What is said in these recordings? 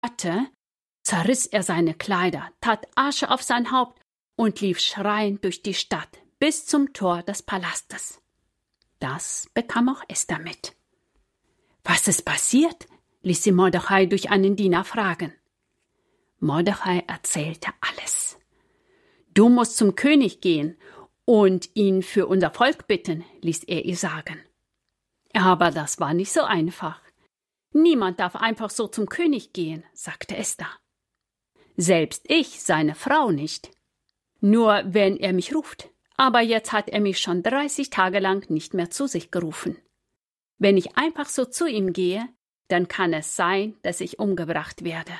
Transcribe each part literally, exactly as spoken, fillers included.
hörte, zerriss er seine Kleider, tat Asche auf sein Haupt und lief schreiend durch die Stadt bis zum Tor des Palastes. Das bekam auch Esther mit. Was ist passiert? Ließ sie Mordechai durch einen Diener fragen. Mordechai erzählte alles. Du musst zum König gehen und ihn für unser Volk bitten, ließ er ihr sagen. Aber das war nicht so einfach. Niemand darf einfach so zum König gehen, sagte Esther. Selbst ich, seine Frau, nicht. Nur wenn er mich ruft. Aber jetzt hat er mich schon dreißig Tage lang nicht mehr zu sich gerufen. Wenn ich einfach so zu ihm gehe, dann kann es sein, dass ich umgebracht werde.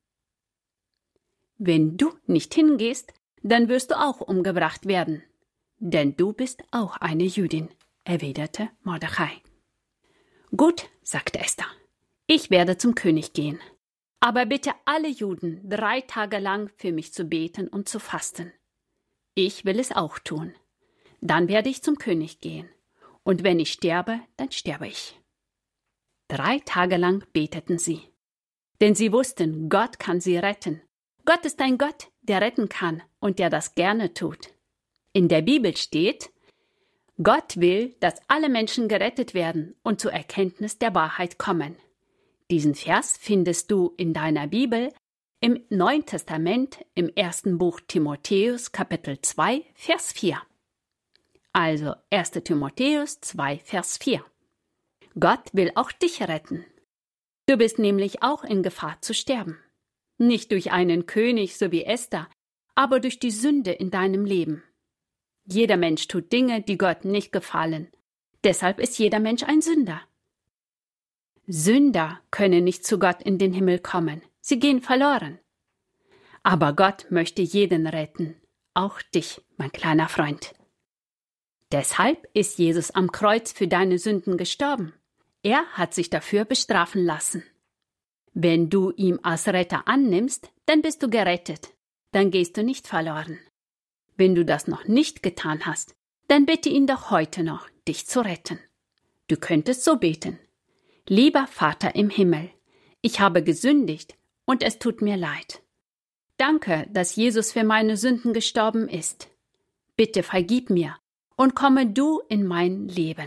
Wenn du nicht hingehst, dann wirst du auch umgebracht werden. Denn du bist auch eine Jüdin, erwiderte Mordechai. Gut, sagte Esther, ich werde zum König gehen. Aber bitte alle Juden drei Tage lang für mich zu beten und zu fasten. Ich will es auch tun. Dann werde ich zum König gehen. Und wenn ich sterbe, dann sterbe ich. Drei Tage lang beteten sie. Denn sie wussten, Gott kann sie retten. Gott ist ein Gott, der retten kann und der das gerne tut. In der Bibel steht, Gott will, dass alle Menschen gerettet werden und zur Erkenntnis der Wahrheit kommen. Diesen Vers findest du in deiner Bibel im Neuen Testament im ersten Buch Timotheus, Kapitel zwei, Vers vier. Also erster Timotheus zwei, Vers vier. Gott will auch dich retten. Du bist nämlich auch in Gefahr zu sterben. Nicht durch einen König, so wie Esther, aber durch die Sünde in deinem Leben. Jeder Mensch tut Dinge, die Gott nicht gefallen. Deshalb ist jeder Mensch ein Sünder. Sünder können nicht zu Gott in den Himmel kommen. Sie gehen verloren. Aber Gott möchte jeden retten, auch dich, mein kleiner Freund. Deshalb ist Jesus am Kreuz für deine Sünden gestorben. Er hat sich dafür bestrafen lassen. Wenn du ihn als Retter annimmst, dann bist du gerettet. Dann gehst du nicht verloren. Wenn du das noch nicht getan hast, dann bitte ihn doch heute noch, dich zu retten. Du könntest so beten. Lieber Vater im Himmel, ich habe gesündigt und es tut mir leid. Danke, dass Jesus für meine Sünden gestorben ist. Bitte vergib mir und komme du in mein Leben.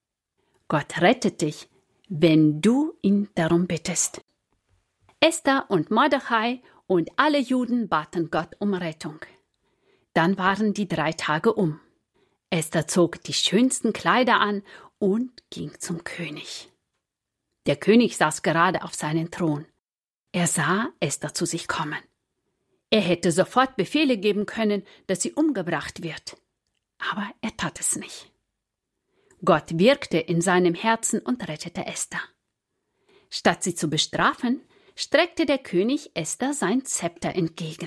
Gott rettet dich, wenn du ihn darum bittest. Esther und Mordechai und alle Juden baten Gott um Rettung. Dann waren die drei Tage um. Esther zog die schönsten Kleider an und ging zum König. Der König saß gerade auf seinem Thron. Er sah Esther zu sich kommen. Er hätte sofort Befehle geben können, dass sie umgebracht wird. Aber er tat es nicht. Gott wirkte in seinem Herzen und rettete Esther. Statt sie zu bestrafen, streckte der König Esther sein Zepter entgegen.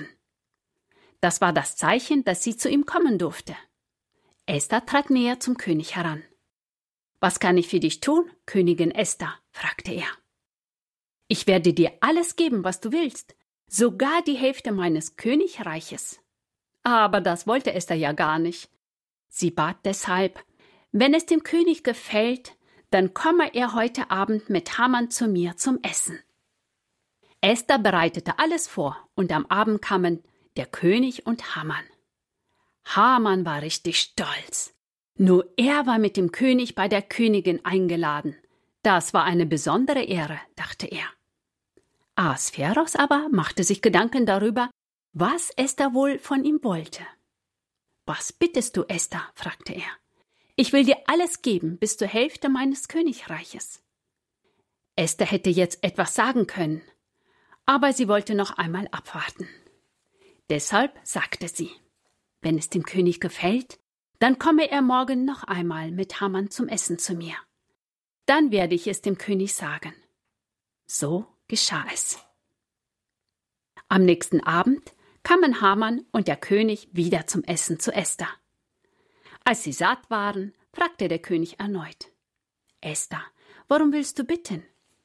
Das war das Zeichen, dass sie zu ihm kommen durfte. Esther trat näher zum König heran. »Was kann ich für dich tun, Königin Esther?« fragte er. »Ich werde dir alles geben, was du willst, sogar die Hälfte meines Königreiches.« Aber das wollte Esther ja gar nicht. Sie bat deshalb, wenn es dem König gefällt, dann komme er heute Abend mit Haman zu mir zum Essen. Esther bereitete alles vor und am Abend kamen der König und Haman. Haman war richtig stolz. Nur er war mit dem König bei der Königin eingeladen. Das war eine besondere Ehre, dachte er. Ahasveros aber machte sich Gedanken darüber, was Esther wohl von ihm wollte. »Was bittest du, Esther?« fragte er. »Ich will dir alles geben bis zur Hälfte meines Königreiches.« Esther hätte jetzt etwas sagen können, aber sie wollte noch einmal abwarten. Deshalb sagte sie, wenn es dem König gefällt, dann komme er morgen noch einmal mit Haman zum Essen zu mir. Dann werde ich es dem König sagen. So geschah es. Am nächsten Abend kamen Haman und der König wieder zum Essen zu Esther. Als sie satt waren, fragte der König erneut: »Esther, warum willst du bitten?«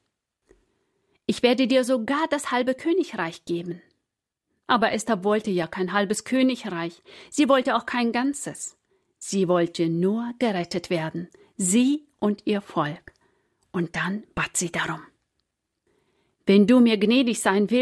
»Ich werde dir sogar das halbe Königreich geben.« Aber Esther wollte ja kein halbes Königreich, sie wollte auch kein ganzes. Sie wollte nur gerettet werden, sie und ihr Volk. Und dann bat sie darum. Wenn du mir gnädig sein willst,